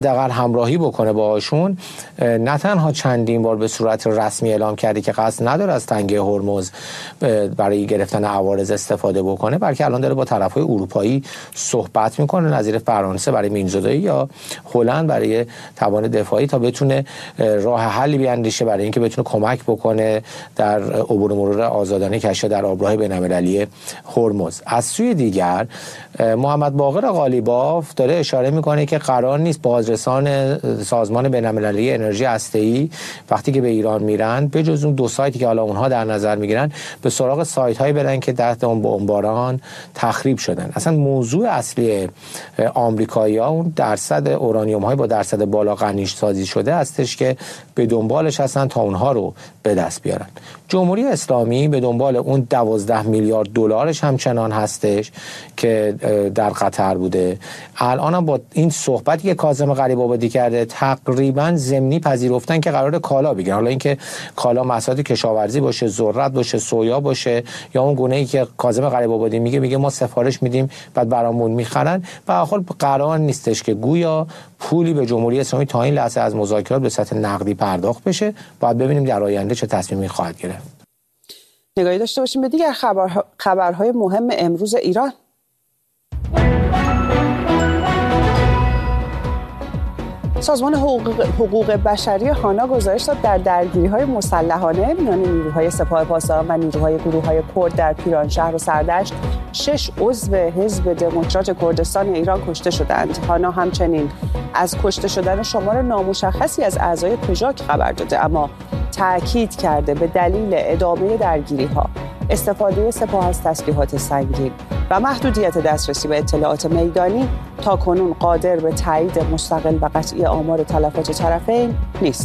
حداقل همراهی بکنه باهاشون، نه تنها چندین بار به صورت رسمی اعلام کرده که قصد نداره از تنگه هرمز برای گرفتن عوارض استفاده بکنه، بلکه الان داره با طرف‌های اروپایی صحبت میکنه، نظیر فرانسه برای مینزدایی یا هلند برای توان دفاعی، تا بتونه راه حلی بیاندیشه برای اینکه بتونه کمک بکنه در عبور مرور آزادانه کشتی در آبراه بین‌المللی هرمز. از سوی دیگر محمد باقر قالیباف داره اشاره میکنه که قرار نیست بازرسان سازمان بین‌المللی انرژی هسته‌ای وقتی که به ایران میرن به جز اون 2 سایتی که حالا اونها در نظر میگیرن به سراغ سایت هایی برن که تحت اون بمباران تخریب شدن. اصلا موضوع اصلی آمریکایی‌ها اون درصد اورانیوم های با درصد بالا غنی سازی شده هستش که به دنبالش هستن تا اونها رو به دست بیارن. جمهوری اسلامی به دنبال اون 12 میلیارد دلارش همچنان هستش که در قطر بوده. الان هم با این صحبتی که کاظم غریب‌آبادی کرده تقریبا ضمنی پذیرفتن که قرار کالا بگیرن. حالا اینکه کالا محصولات کشاورزی باشه، ذرت باشه، سویا باشه، یا اون گونه‌ای که کاظم غریب‌آبادی میگه ما سفارش میدیم بعد برامون میخرن، به هر حال قرار نیستش که گویا پولی به جمهوری اسلامی تا این لحظه از مذاکرات به سطح نقدی پرداخت بشه. باید ببینیم در آینده چه تصمیمی خواهد گرفت. نگاهی داشته باشیم به دیگر خبرهای مهم امروز ایران. سازمان حقوق بشری هانا گزارش داد در درگیری‌های مسلحانه میان نیروهای سپاه پاسداران و نیروهای گروه‌های کرد در پیرانشهر و سردشت 6 عضو حزب دموکرات کردستان ایران کشته شدند. هانا همچنین از کشته شدن شمار نامشخصی از اعضای پژاک خبر داده، اما تأکید کرده به دلیل ادامه درگیری‌ها، استفاده سپاه از تسلیحات سنگین و محدودیت دسترسی به اطلاعات میدانی تاکنون قادر به تایید مستقل و قطعی آمار تلفات طرفین نیست.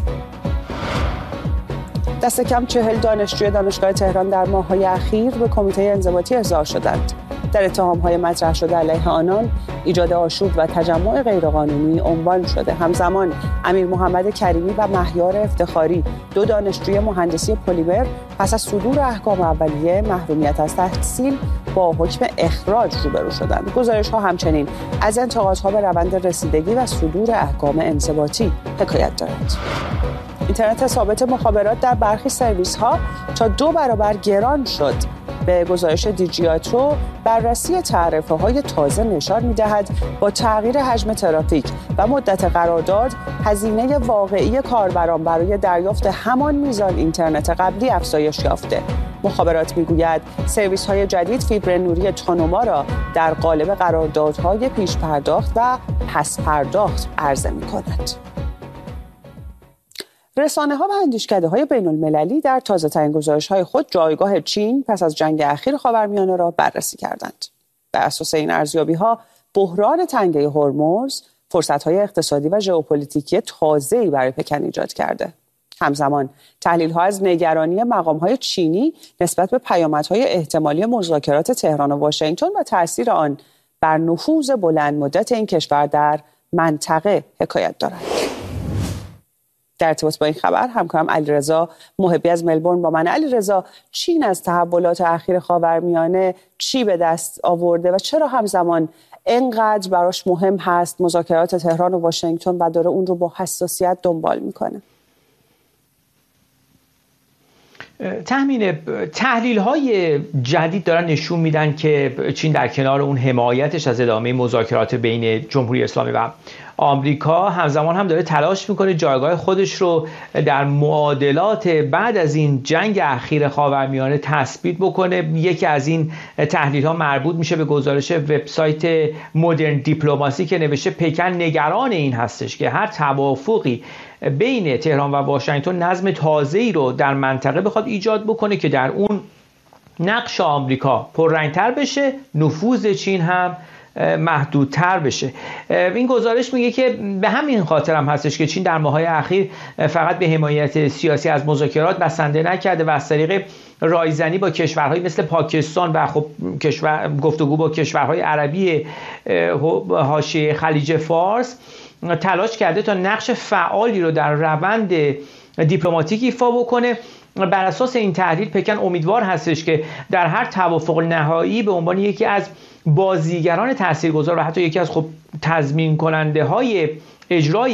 دست کم 40 دانشجوی دانشگاه تهران در ماه‌های اخیر به کمیته انضباطی احضار شدند. در اتهام‌های مطرح شده علیه آنان ایجاد آشوب و تجمع غیرقانونی عنوان شده. همزمان امیر محمد کریمی و مهیار افتخاری، 2 دانشجوی مهندسی پلیمر، پس از صدور احکام اولیه محرومیت از تحصیل با حکم اخراج روبرو شدند. گزارش‌ها همچنین از انتقادها به روند رسیدگی و صدور احکام انضباطی حکایت دارد. اینترنت ثابت مخابرات در برخی سرویس‌ها تا 2 برابر گران شد. به گزارش دیجیاترو، بررسی تعرفه‌های تازه نشان می‌دهد با تغییر حجم ترافیک و مدت قرارداد، هزینه واقعی کاربران برای دریافت همان میزان اینترنت قبلی افزایش یافته. مخابرات می‌گوید سرویس‌های جدید فیبر نوری تانوما را در قالب قراردادهای پیش پرداخت و پس پرداخت عرضه می‌کند. رسانه‌ها و اندیشکده‌های بین‌المللی در تازه‌ترین گزارش‌های خود جایگاه چین پس از جنگ اخیر خاورمیانه را بررسی کردند. بر اساس این ارزیابی‌ها، بحران تنگه هرمز فرصت‌های اقتصادی و ژئوپلیتیکی تازه‌ای برای پکن ایجاد کرده. همزمان تحلیل‌ها از نگرانی مقام‌های چینی نسبت به پیامدهای احتمالی مذاکرات تهران و واشنگتن و تأثیر آن بر نفوذ بلند مدت این کشور در منطقه حکایت دارند. در ارتباط با این خبر همکارم علیرضا محبی از ملبورن با من. علیرضا، چین از تحولات اخیر خاورمیانه چی به دست آورده و چرا همزمان اینقدر براش مهم هست مذاکرات تهران و واشنگتن و داره اون رو با حساسیت دنبال میکنه؟ تحلیل‌های جدید دارن نشون میدن که چین در کنار اون حمایتش از ادامه مذاکرات بین جمهوری اسلامی و آمریکا همزمان هم داره تلاش میکنه جایگاه خودش رو در معادلات بعد از این جنگ اخیر خاورمیانه تثبیت بکنه. یکی از این تحلیل‌ها مربوط میشه به گزارش وبسایت مدرن دیپلماسی که نوشته پکن نگران این هستش که هر توافقی بین تهران و واشنگتن نظم تازه‌ای رو در منطقه بخواد ایجاد بکنه که در اون نقش آمریکا پررنگ‌تر بشه، نفوذ چین هم محدودتر بشه. این گزارش میگه که به همین خاطر هم هستش که چین در ماه‌های اخیر فقط به حمایت سیاسی از مذاکرات بسنده نکرده و از طریق رایزنی با کشورهایی مثل پاکستان و خب گفتگو با کشورهای عربی حاشیه خلیج فارس تلاش کرده تا نقش فعالی رو در روند دیپلماتیک ایفا بکنه. بر اساس این تحلیل پکن امیدوار هستش که در هر توافق نهایی به عنوان یکی از بازیگران تاثیرگذار و حتی یکی از تضمین کننده های اجرای